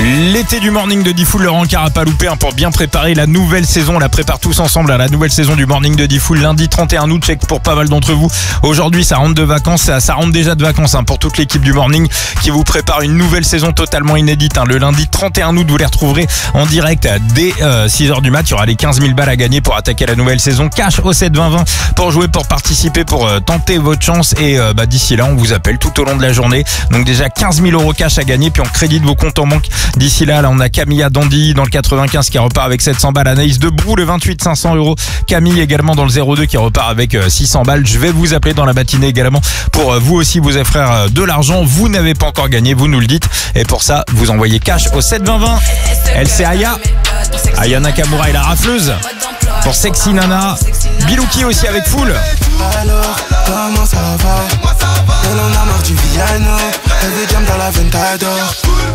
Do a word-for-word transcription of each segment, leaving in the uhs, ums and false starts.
L'été du morning de Diffoul, Laurent Carapaloupé, hein, pour bien préparer la nouvelle saison. On la prépare tous ensemble à la nouvelle saison du morning de Diffoul. Lundi trente et un août, check pour pas mal d'entre vous. Aujourd'hui, ça rentre de vacances, ça, ça rentre déjà de vacances hein, pour toute l'équipe du morning qui vous prépare une nouvelle saison totalement inédite. Hein. Le lundi trente et un août, vous les retrouverez en direct dès euh, six heures du mat. Il y aura les quinze mille balles à gagner pour attaquer la nouvelle saison. Cash au sept vingt vingt pour jouer, pour participer, pour euh, tenter votre chance. Et euh, bah, d'ici là, on vous appelle tout au long de la journée. Donc déjà quinze mille euros cash à gagner, puis on crédite vos comptes en banque. D'ici là, là, on a Camilla Dandy dans le quatre-vingt-quinze qui repart avec sept cents balles. Anaïs Debrou, le vingt-huit, cinq cents euros. Camille également dans le zéro deux qui repart avec six cents balles. Je vais vous appeler dans la matinée également pour vous aussi vous offrir de l'argent. Vous n'avez pas encore gagné, vous nous le dites. Et pour ça, vous envoyez cash au sept vingt vingt. Elle, c'est Aya. Aya Nakamura et la rafleuse. Pour Sexy Nana. Bilouki aussi avec Full. Alors, comment ça va? Elle en a marre du piano. Elle veut jam dans la Ventador.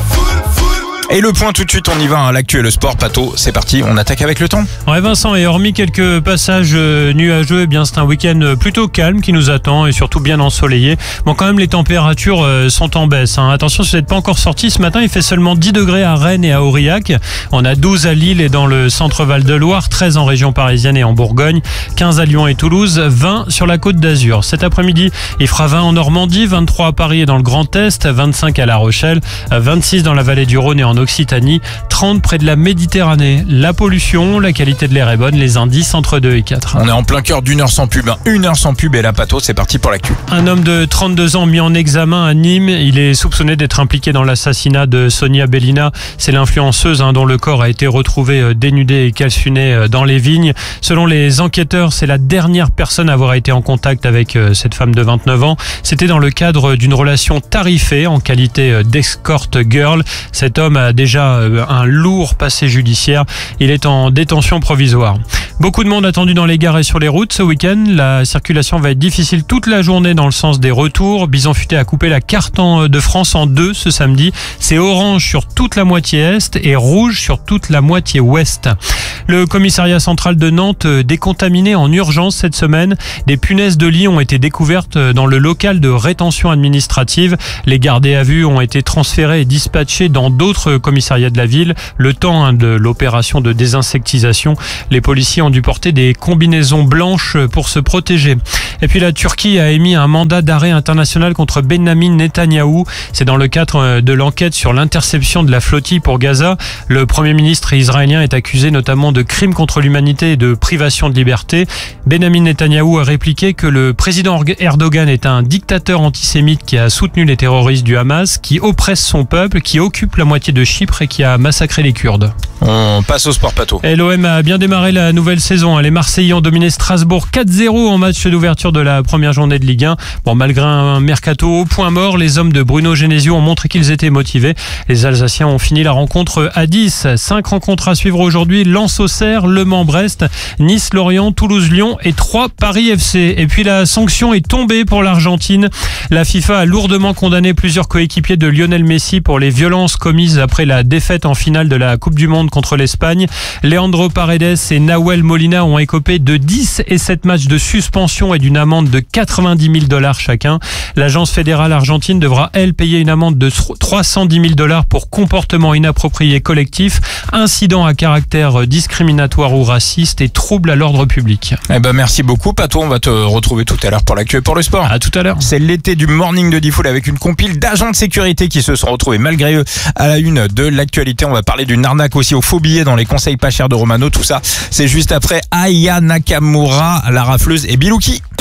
Et le point tout de suite, on y va, hein, l'actu et le sport. Pato, c'est parti, on attaque avec le temps. Ouais Vincent, et hormis quelques passages nuageux, eh bien c'est un week-end plutôt calme qui nous attend et surtout bien ensoleillé. Bon, quand même les températures sont en baisse. Hein. Attention, si vous n'êtes pas encore sorti ce matin, il fait seulement dix degrés à Rennes et à Aurillac. On a douze à Lille et dans le centre Val-de-Loire, treize en région parisienne et en Bourgogne, quinze à Lyon et Toulouse, vingt sur la Côte d'Azur. Cet après-midi, il fera vingt en Normandie, vingt-trois à Paris et dans le Grand Est, vingt-cinq à La Rochelle, vingt-six dans la vallée du Rhône et en Occitanie, trente près de la Méditerranée. La pollution, la qualité de l'air est bonne, les indices entre deux et quatre. On est en plein cœur d'une heure sans pub. Hein. Une heure sans pub et la Pato, c'est parti pour l'actu. Un homme de trente-deux ans mis en examen à Nîmes. Il est soupçonné d'être impliqué dans l'assassinat de Sonia Bellina. C'est l'influenceuse hein, dont le corps a été retrouvé dénudé et calciné dans les vignes. Selon les enquêteurs, c'est la dernière personne à avoir été en contact avec cette femme de vingt-neuf ans. C'était dans le cadre d'une relation tarifée en qualité d'escort girl. Cet homme a déjà un lourd passé judiciaire. Il est en détention provisoire. Beaucoup de monde attendu dans les gares et sur les routes ce week-end. La circulation va être difficile toute la journée dans le sens des retours. Bison Futé a coupé la carte de France en deux ce samedi. C'est orange sur toute la moitié est et rouge sur toute la moitié ouest. Le commissariat central de Nantes décontaminé en urgence cette semaine. Des punaises de lit ont été découvertes dans le local de rétention administrative. Les gardés à vue ont été transférés et dispatchés dans d'autres commissariats de la ville. Le temps hein, de l'opération de désinsectisation. Les policiers ont dû porter des combinaisons blanches pour se protéger. Et puis la Turquie a émis un mandat d'arrêt international contre Benyamin Netanyahou. C'est dans le cadre de l'enquête sur l'interception de la flottille pour Gaza. Le Premier ministre israélien est accusé notamment de crimes contre l'humanité et de privation de liberté. Benyamin Netanyahou a répliqué que le président Erdogan est un dictateur antisémite qui a soutenu les terroristes du Hamas, qui oppresse son peuple, qui occupe la moitié de Chypre et qui a massacré les Kurdes. On passe au sport, Pato. Et l'O M a bien démarré la nouvelle saison. Les Marseillais ont dominé Strasbourg quatre zéro en match d'ouverture de la première journée de Ligue un. Bon, malgré un mercato au point mort, les hommes de Bruno Genesio ont montré qu'ils étaient motivés. Les Alsaciens ont fini la rencontre à dix. Cinq rencontres à suivre aujourd'hui. Lens-Auxerre, Le Mans-Brest, Nice-Lorient, Toulouse-Lyon et trois Paris F C. Et puis la sanction est tombée pour l'Argentine. La FIFA a lourdement condamné plusieurs coéquipiers de Lionel Messi pour les violences commises après la défaite en finale de la Coupe du Monde contre l'Espagne. Leandro Paredes et Nahuel Molina ont écopé de dix et sept matchs de suspension et d'une amende de quatre-vingt-dix mille dollars chacun. L'agence fédérale argentine devra, elle, payer une amende de trois cent dix mille dollars pour comportement inapproprié collectif, incident à caractère discriminatoire ou raciste et trouble à l'ordre public. Eh ben merci beaucoup, Pato. On va te retrouver tout à l'heure pour l'actu et pour le sport. À tout à l'heure. C'est l'été du morning de Diffoul avec une compile d'agents de sécurité qui se sont retrouvés malgré eux à la une de l'actualité. On va parler d'une arnaque aussi aux faux billets dans les conseils pas chers de Romano. Tout ça, c'est juste après Aya Nakamura, la rafleuse et Bilouki.